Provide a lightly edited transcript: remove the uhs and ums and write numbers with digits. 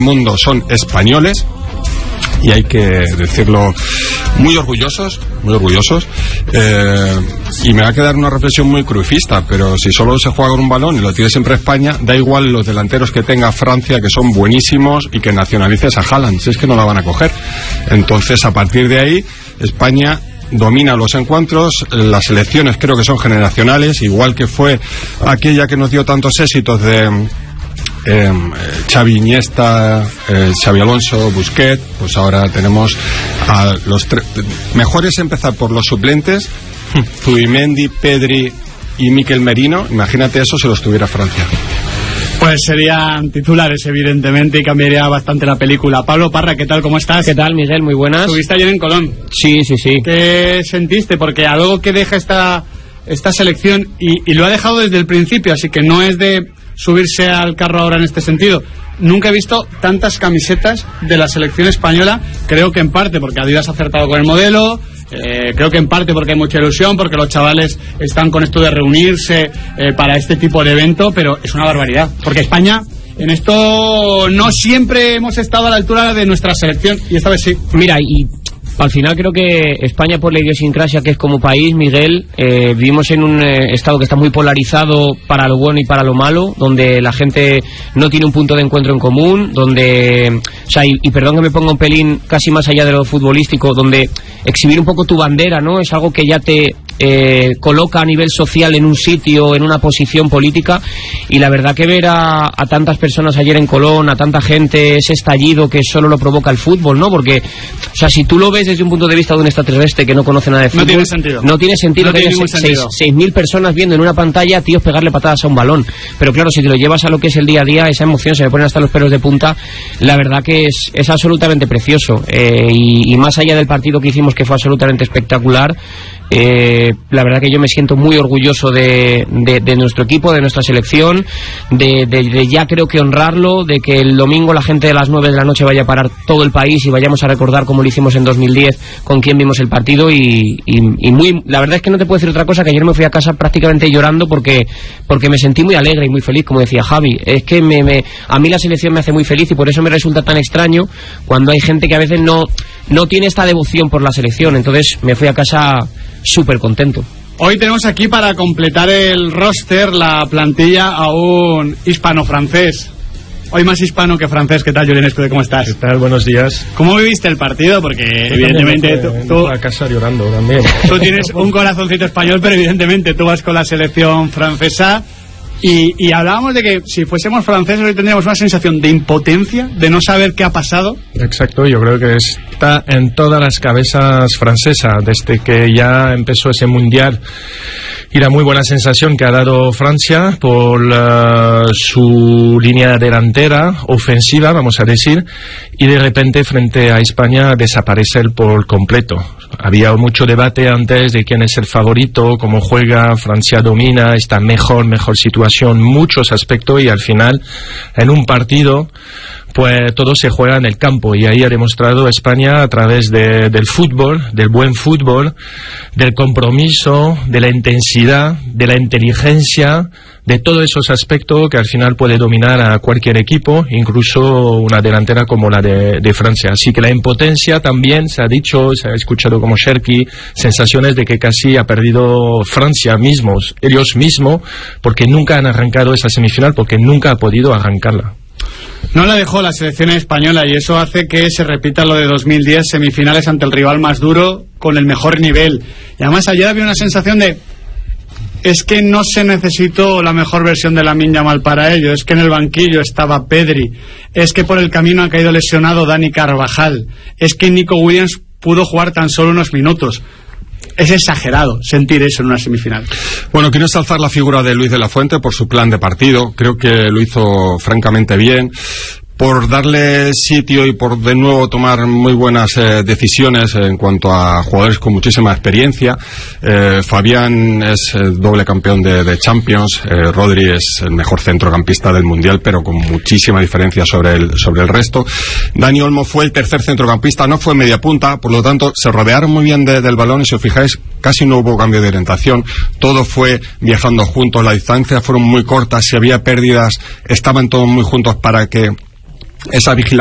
mundo son españoles, y hay que decirlo, muy orgullosos, y me va a quedar una reflexión muy cruifista, pero si solo se juega con un balón y lo tiene siempre España, da igual los delanteros que tenga Francia, que son buenísimos, y que nacionalices a Haaland, si es que no la van a coger. Entonces, a partir de ahí, España domina los encuentros. Las selecciones creo que son generacionales, igual que fue aquella que nos dio tantos éxitos de Xavi Iniesta, Xavi Alonso, Busquets. Pues ahora tenemos a los tres. Mejor es empezar por los suplentes, Zubimendi, Pedri y Mikel Merino. Imagínate eso si los tuviera Francia. Pues serían titulares, evidentemente, y cambiaría bastante la película. Pablo Parra, ¿qué tal? ¿Cómo estás? ¿Qué tal, Miguel? Muy buenas. ¿Estuviste ayer en Colón? Sí. ¿Qué sentiste? Porque algo que deja esta selección, y lo ha dejado desde el principio, así que no es de subirse al carro ahora en este sentido. Nunca he visto tantas camisetas de la selección española, creo que en parte porque Adidas ha acertado con el modelo, creo que en parte porque hay mucha ilusión, porque los chavales están con esto de reunirse para este tipo de evento, pero es una barbaridad, porque España en esto no siempre hemos estado a la altura de nuestra selección, y esta vez sí. Mira, y al final creo que España, por la idiosincrasia que es como país, Miguel, vivimos en un estado que está muy polarizado para lo bueno y para lo malo, donde la gente no tiene un punto de encuentro en común, donde, o sea, y perdón que me ponga un pelín casi más allá de lo futbolístico, donde exhibir un poco tu bandera, ¿no?, es algo que ya te coloca a nivel social en un sitio, en una posición política, y la verdad que ver a tantas personas ayer en Colón, a tanta gente, ese estallido que solo lo provoca el fútbol, ¿no? Porque, o sea, si tú lo ves desde un punto de vista de un extraterrestre que no conoce nada de fútbol, no tiene sentido que haya 6.000 personas viendo en una pantalla a tíos pegarle patadas a un balón. Pero claro, si te lo llevas a lo que es el día a día, esa emoción, se me ponen hasta los pelos de punta. La verdad que es absolutamente precioso, y más allá del partido que hicimos, que fue absolutamente espectacular, la verdad que yo me siento muy orgulloso de nuestro equipo, de nuestra selección, de ya creo que honrarlo, de que el domingo la gente de las 9 de la noche vaya a parar todo el país y vayamos a recordar como lo hicimos en 2010 con quien vimos el partido, y muy, la verdad es que no te puedo decir otra cosa, que ayer me fui a casa prácticamente llorando porque me sentí muy alegre y muy feliz, como decía Javi. Es que a mí la selección me hace muy feliz, y por eso me resulta tan extraño cuando hay gente que a veces no tiene esta devoción por la selección. Entonces me fui a casa súper contento. Hoy tenemos aquí para completar el roster, la plantilla, a un hispano-francés. Hoy más hispano que francés. ¿Qué tal, Julien Escudé? ¿Cómo estás? ¿Qué tal? Buenos días. ¿Cómo viviste el partido? Porque evidentemente tú a casa llorando también. Tú tienes un corazoncito español, pero evidentemente tú vas con la selección francesa. Y hablábamos de que si fuésemos franceses hoy tendríamos una sensación de impotencia, de no saber qué ha pasado. Exacto, yo creo que está en todas las cabezas francesas desde que ya empezó ese mundial, y la muy buena sensación que ha dado Francia por su línea delantera ofensiva, vamos a decir, y de repente frente a España desaparecer por completo. Había mucho debate antes de quién es el favorito, cómo juega, Francia domina, está mejor situación, muchos aspectos, y al final, en un partido, pues todo se juega en el campo, y ahí ha demostrado España a través del fútbol, del buen fútbol, del compromiso, de la intensidad, de la inteligencia, de todos esos aspectos que al final puede dominar a cualquier equipo, incluso una delantera como la de Francia. Así que la impotencia también se ha dicho, se ha escuchado como Cherki, sensaciones de que casi ha perdido Francia ellos mismos, porque nunca han arrancado esa semifinal, porque nunca ha podido arrancarla. No la dejó la selección española, y eso hace que se repita lo de 2010, semifinales ante el rival más duro, con el mejor nivel. Y además ayer había una sensación de: es que no se necesitó la mejor versión de Lamine Yamal para ello, es que en el banquillo estaba Pedri, es que por el camino ha caído lesionado Dani Carvajal, es que Nico Williams pudo jugar tan solo unos minutos. Es exagerado sentir eso en una semifinal. Bueno, quiero ensalzar la figura de Luis de la Fuente por su plan de partido. Creo que lo hizo francamente bien, por darle sitio y por de nuevo tomar muy buenas decisiones en cuanto a jugadores con muchísima experiencia. Fabián es doble campeón de Champions, Rodri es el mejor centrocampista del Mundial, pero con muchísima diferencia sobre el resto. Dani Olmo fue el tercer centrocampista, no fue media punta, por lo tanto se rodearon muy bien del balón, y si os fijáis casi no hubo cambio de orientación, todo fue viajando juntos, las distancias fueron muy cortas, si había pérdidas estaban todos muy juntos para que esa vigilancia